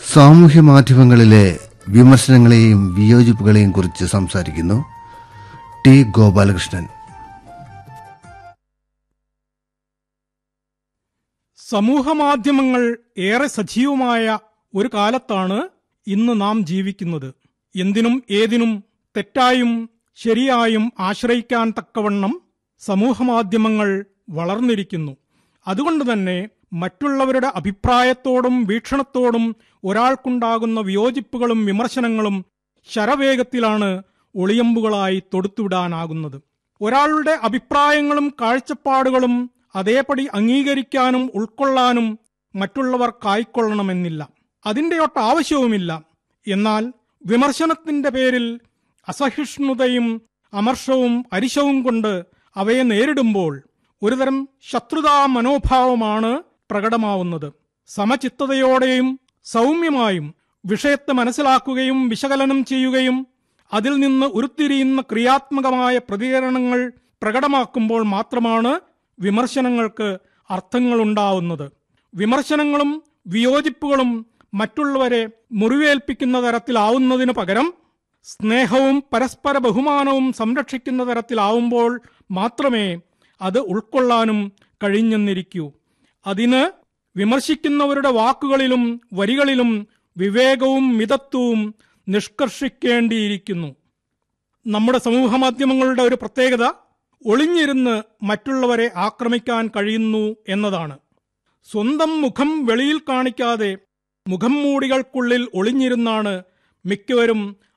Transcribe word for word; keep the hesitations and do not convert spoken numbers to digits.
സാമൂഹ്യ മാധ്യമങ്ങളിലെ വിമർശനങ്ങളെയും വിയോജിപ്പുകളെയും കുറിച്ച് സംസാരിക്കുന്നു ടി ഗോപാലകൃഷ്ണൻ. സമൂഹമാധ്യമങ്ങൾ ഏറെ സജീവമായ ഒരു കാലത്താണ് ഇന്ന് നാം ജീവിക്കുന്നത്. എന്തിനും ഏതിനും തെറ്റായും ശരിയായും ആശ്രയിക്കാൻ തക്കവണ്ണം സമൂഹമാധ്യമങ്ങൾ വളർന്നിരിക്കുന്നു. അതുകൊണ്ട് തന്നെ മറ്റുള്ളവരുടെ അഭിപ്രായത്തോടും വീക്ഷണത്തോടും ഒരാൾക്കുണ്ടാകുന്ന വിയോജിപ്പുകളും വിമർശനങ്ങളും ശരവേഗത്തിലാണ് ഒളിയമ്പുകളായി തൊടുത്തുവിടാനാകുന്നത്. ഒരാളുടെ അഭിപ്രായങ്ങളും കാഴ്ചപ്പാടുകളും അതേപടി അംഗീകരിക്കാനും ഉൾക്കൊള്ളാനും മറ്റുള്ളവർ കായ്ക്കൊള്ളണമെന്നില്ല. അതിൻ്റെയൊട്ട് ആവശ്യവുമില്ല. എന്നാൽ വിമർശനത്തിന്റെ പേരിൽ അസഹിഷ്ണുതയും അമർഷവും അരിശവും കൊണ്ട് അവയെ നേരിടുമ്പോൾ ഒരുതരം ശത്രുതാ മനോഭാവമാണ് പ്രകടമാവുന്നത്. സമചിത്തതയോടെയും സൗമ്യമായും വിഷയത്തെ മനസ്സിലാക്കുകയും വിശകലനം ചെയ്യുകയും അതിൽ നിന്ന് ഉരുത്തിരിയുന്ന ക്രിയാത്മകമായ പ്രതികരണങ്ങൾ പ്രകടമാക്കുമ്പോൾ മാത്രമാണ് വിമർശനങ്ങൾക്ക് അർത്ഥങ്ങളുണ്ടാവുന്നത്. വിമർശനങ്ങളും വിയോജിപ്പുകളും മറ്റുള്ളവരെ മുറിവേൽപ്പിക്കുന്ന തരത്തിലാവുന്നതിനു പകരം സ്നേഹവും പരസ്പര ബഹുമാനവും സംരക്ഷിക്കുന്ന തരത്തിലാവുമ്പോൾ മാത്രമേ അത് ഉൾക്കൊള്ളാനും കഴിഞ്ഞെന്നിരിക്കൂ. അതിന് വിമർശിക്കുന്നവരുടെ വാക്കുകളിലും വരികളിലും വിവേകവും മിതത്വവും നിഷ്കർഷിക്കേണ്ടിയിരിക്കുന്നു. നമ്മുടെ സമൂഹമാധ്യമങ്ങളുടെ ഒരു പ്രത്യേകത ഒളിഞ്ഞിരുന്ന് മറ്റുള്ളവരെ ആക്രമിക്കാൻ കഴിയുന്നു എന്നതാണ്. സ്വന്തം മുഖം വെളിയിൽ കാണിക്കാതെ മുഖം മൂടികൾക്കുള്ളിൽ ഒളിഞ്ഞിരുന്നാണ് മിക്കവരും